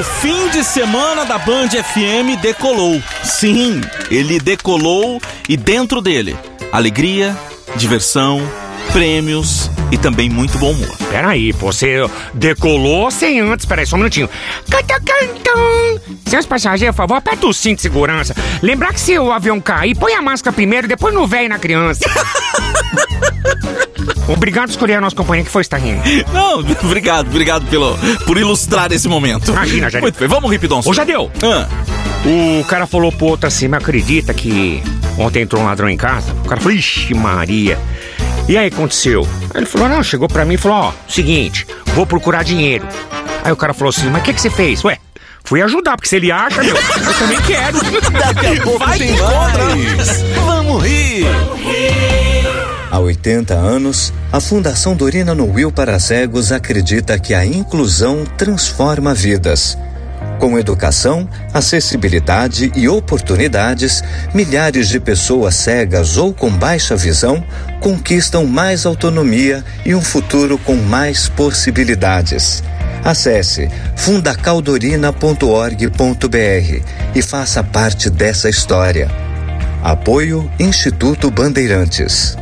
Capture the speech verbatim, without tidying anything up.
O fim de semana da Band F M decolou. Sim, ele decolou e dentro dele, alegria, diversão, prêmios e também muito bom humor. Peraí, pô, você decolou sem antes, peraí, só um minutinho. Canta, cantão. Seus passageiros, por favor, aperta o cinto de segurança. Lembrar que se o avião cair, põe a máscara primeiro, depois no véio e na criança. Obrigado por escolher a nossa companhia, que foi, Starrinha. Não, obrigado, obrigado pelo, por ilustrar esse momento. Imagina, Jadeu. Muito bem, vamos, Ripidon. Ô, Jadeu. Ah. O cara falou pro outro assim, mas acredita que ontem entrou um ladrão em casa? O cara falou, ixi, Maria. E aí, aconteceu? Aí ele falou, não, chegou pra mim e falou, ó, seguinte, vou procurar dinheiro. Aí o cara falou assim, mas o que que você fez? Ué, fui ajudar, porque se ele acha, meu, eu também quero. Daqui a pouco vai tem mais. Vamos rir. Há oitenta anos, a Fundação Dorina no Will para Cegos acredita que a inclusão transforma vidas. Com educação, acessibilidade e oportunidades, milhares de pessoas cegas ou com baixa visão conquistam mais autonomia e um futuro com mais possibilidades. Acesse fundacaldorina ponto org ponto br e faça parte dessa história. Apoio Instituto Bandeirantes.